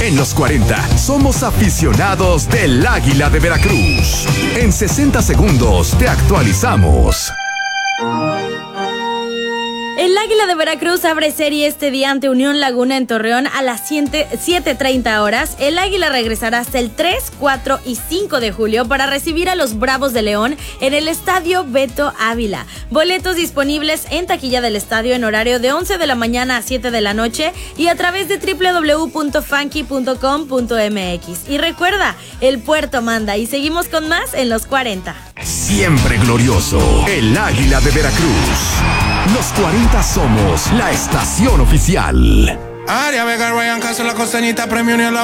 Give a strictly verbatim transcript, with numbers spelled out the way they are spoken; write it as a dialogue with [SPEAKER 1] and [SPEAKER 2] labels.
[SPEAKER 1] En los cuarenta somos aficionados del Águila de Veracruz. En sesenta segundos te actualizamos.
[SPEAKER 2] El Águila de Veracruz abre serie este día ante Unión Laguna en Torreón a las siete treinta horas. El Águila regresará hasta el tres, cuatro y cinco de julio para recibir a los Bravos de León en el Estadio Beto Ávila. Boletos disponibles en taquilla del estadio en horario de once de la mañana a siete de la noche y a través de doble u doble u doble u punto funky punto com punto m x. Y recuerda, el puerto manda y seguimos con más en los cuarenta.
[SPEAKER 1] Siempre glorioso, el Águila de Veracruz. Los cuarenta somos la estación oficial.
[SPEAKER 3] Aria Vega, Ryan Castro, la costanita, premio ni a la